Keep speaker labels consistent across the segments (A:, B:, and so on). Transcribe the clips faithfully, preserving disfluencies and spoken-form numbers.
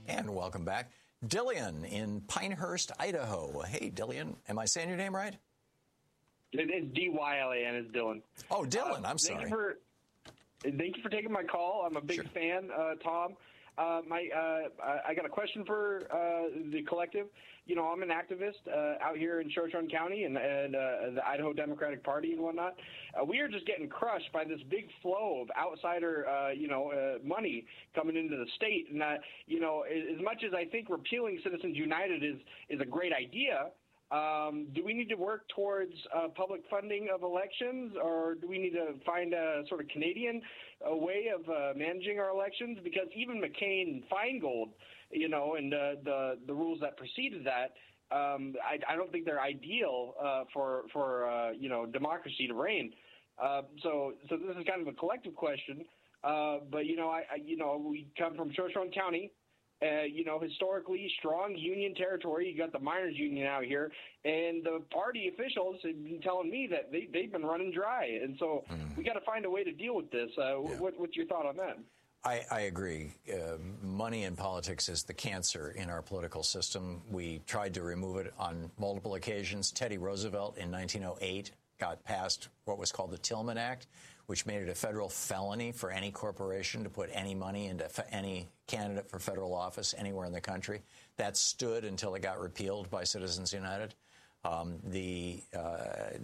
A: And welcome back. Dillian in Pinehurst, Idaho. Hey, Dillian. Am I saying your name right?
B: It's D Y L A N. It's Dylan.
A: Oh, Dylan.
B: Uh,
A: I'm sorry.
B: Thank you, for, thank you for taking my call. I'm a big
A: Sure.
B: fan, uh, Tom. Uh, my, uh, I got a question for uh, the collective. You know, I'm an activist uh, out here in Shoshone County and, and uh, the Idaho Democratic Party and whatnot. Uh, we are just getting crushed by this big flow of outsider, uh, you know, uh, money coming into the state. And, uh, you know, as much as I think repealing Citizens United is, is a great idea, Um, do we need to work towards uh, public funding of elections, or do we need to find a sort of Canadian uh, way of uh, managing our elections? Because even McCain-Feingold, you know, and uh, the the rules that preceded that, um, I, I don't think they're ideal uh, for for uh, you know democracy to reign. Uh, so so this is kind of a collective question. Uh, but you know, I, I you know we come from Shoshone County. Uh, you know, historically strong union territory. You got the miners' union out here, and the party officials have been telling me that they, they've been running dry. And so mm. we got to find a way to deal with this. Uh, yeah. what, what's your thought on that?
A: I, I agree. Uh, money in politics is the cancer in our political system. We tried to remove it on multiple occasions. Teddy Roosevelt in nineteen oh eight got passed what was called the Tillman Act, which made it a federal felony for any corporation to put any money into any candidate for federal office anywhere in the country. That stood until it got repealed by Citizens United. Um, the, uh,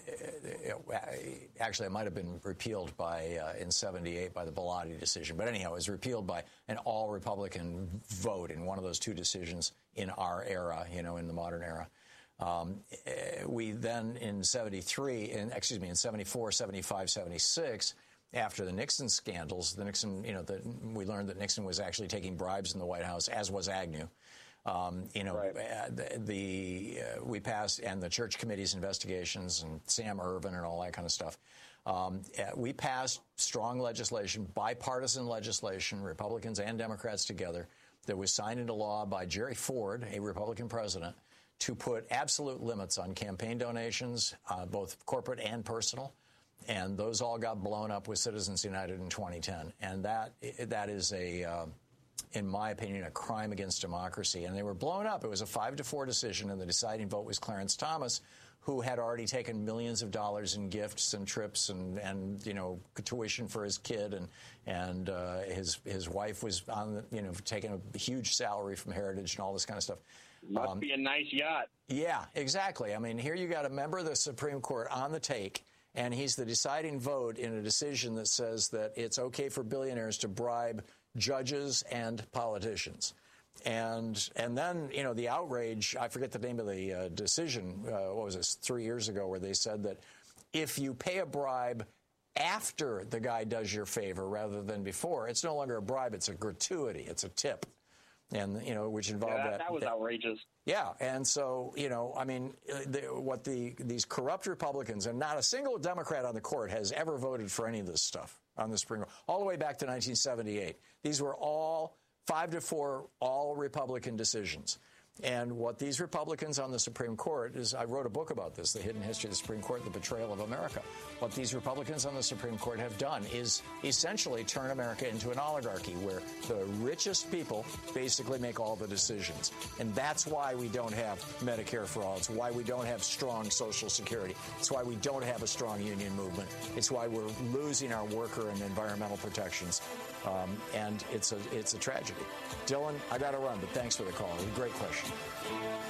A: the uh, actually, it might have been repealed by uh, in seventy-eight by the Bellotti decision. But anyhow, it was repealed by an all-Republican vote in one of those two decisions in our era, you know, in the modern era. Um, we then in seventy-three, in, excuse me, in seventy-four, seventy-five, seventy-six, after the Nixon scandals, the Nixon, you know, the, we learned that Nixon was actually taking bribes in the White House, as was Agnew. Um, you know, right. uh, the, the uh, we passed, and the Church Committee's investigations and Sam Ervin and all that kind of stuff. Um, uh, we passed strong legislation, bipartisan legislation, Republicans and Democrats together, that was signed into law by Jerry Ford, a Republican president, to put absolute limits on campaign donations, uh, both corporate and personal. And those all got blown up with Citizens United in twenty ten. And that that is, a, uh, in my opinion, a crime against democracy. And they were blown up. It was a five to four decision, and the deciding vote was Clarence Thomas, who had already taken millions of dollars in gifts and trips and, and you know, tuition for his kid. And and uh, his, his wife was, on the, you know, taking a huge salary from Heritage and all this kind of stuff.
B: Must um, be a nice yacht.
A: Yeah, exactly. I mean, here you got a member of the Supreme Court on the take, and he's the deciding vote in a decision that says that it's okay for billionaires to bribe judges and politicians. And and then, you know, the outrage, I forget the name of the uh, decision, uh, what was this, three years ago, where they said that if you pay a bribe after the guy does your favor rather than before, it's no longer a bribe, it's a gratuity, it's a tip. And, you know, which involved
B: yeah, that.
A: that.
B: That was
A: that,
B: outrageous.
A: Yeah. And so, you know, I mean, the, what the these corrupt Republicans, and not a single Democrat on the court has ever voted for any of this stuff on the Supreme Court, all the way back to nineteen seventy-eight. These were all five to four, all Republican decisions. And what these Republicans on the Supreme Court is, I wrote a book about this, The Hidden History of the Supreme Court, The Betrayal of America. What these Republicans on the Supreme Court have done is essentially turn America into an oligarchy where the richest people basically make all the decisions. And that's why we don't have Medicare for all. It's why we don't have strong Social Security. It's why we don't have a strong union movement. It's why we're losing our worker and environmental protections. Um, and it's a, it's a tragedy. Dylan, I got to run, but thanks for the call. It was a great question.